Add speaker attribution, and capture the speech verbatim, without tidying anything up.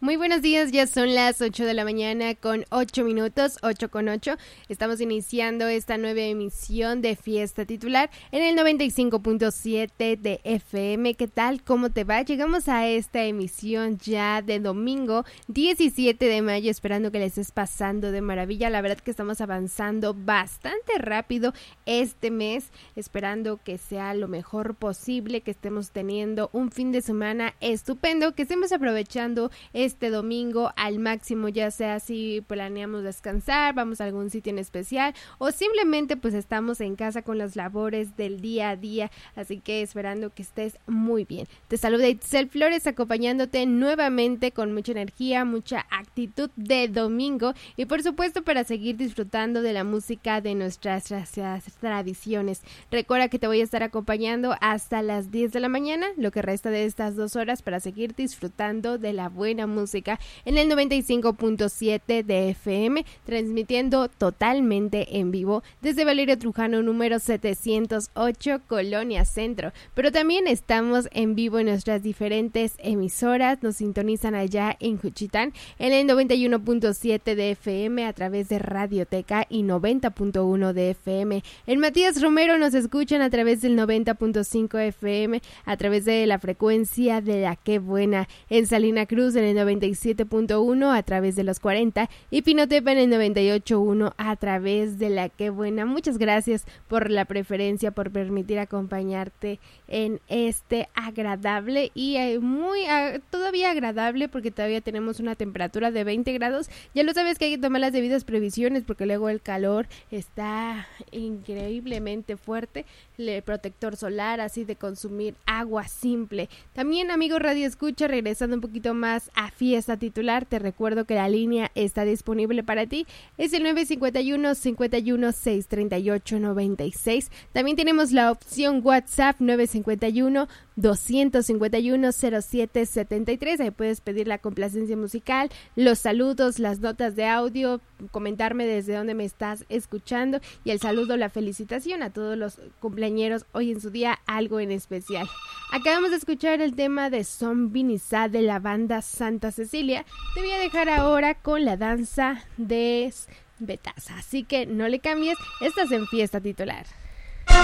Speaker 1: Muy buenos días, ya son las ocho de la mañana con ocho minutos, ocho con ocho. Estamos iniciando esta nueva emisión de Fiesta Titular en el noventa y cinco punto siete de F M. ¿Qué tal? ¿Cómo te va? Llegamos a esta emisión ya de domingo diecisiete de mayo, esperando que le estés pasando de maravilla. La verdad que estamos avanzando bastante rápido este mes, esperando que sea lo mejor posible, que estemos teniendo un fin de semana estupendo, que estemos aprovechando este este domingo al máximo, ya sea si planeamos descansar, vamos a algún sitio en especial o simplemente pues estamos en casa con las labores del día a día, así que esperando que estés muy bien. Te saluda Itzel Flores acompañándote nuevamente con mucha energía, mucha actitud de domingo y por supuesto para seguir disfrutando de la música de nuestras tradiciones. Recuerda que te voy a estar acompañando hasta las diez de la mañana, lo que resta de estas dos horas para seguir disfrutando de la buena música música en el noventa y cinco punto siete de F M, transmitiendo totalmente en vivo desde Valerio Trujano número setecientos ocho, Colonia Centro, pero también estamos en vivo en nuestras diferentes emisoras. Nos sintonizan allá en Juchitán en el noventa y uno punto siete de F M a través de Radioteca y noventa punto uno de F M. En Matías Romero nos escuchan a través del noventa punto cinco F M, a través de la frecuencia de la Qué Buena. En Salina Cruz en el noventa y siete punto uno a través de los cuarenta y Pinotepa en el noventa y ocho punto uno a través de la Qué Buena. Muchas gracias por la preferencia, por permitir acompañarte en este agradable y eh, muy uh, todavía agradable, porque todavía tenemos una temperatura de veinte grados. Ya lo sabes que hay que tomar las debidas previsiones porque luego el calor está increíblemente fuerte. El protector solar, así de consumir agua simple. También, amigos Radio Escucha, regresando un poquito más a Fiesta Titular, te recuerdo que la línea está disponible para ti, es el nueve cinco uno, cinco uno seis, tres ocho nueve seis. También tenemos la opción WhatsApp nueve cinco uno, dos cinco uno, cero siete siete tres. Ahí puedes pedir la complacencia musical, los saludos, las notas de audio, comentarme desde dónde me estás escuchando y el saludo, la felicitación a todos los cumpleañeros hoy en su día, algo en especial. Acabamos de escuchar el tema de Son Vinizá de la banda Santa Cecilia. Te voy a dejar ahora con la danza de Betasa, así que no le cambies, estás en Fiesta Titular.